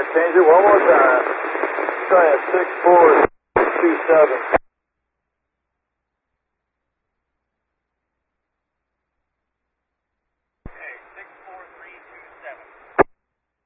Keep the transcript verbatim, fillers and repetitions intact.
Change it one more time. Try it, six four two seven.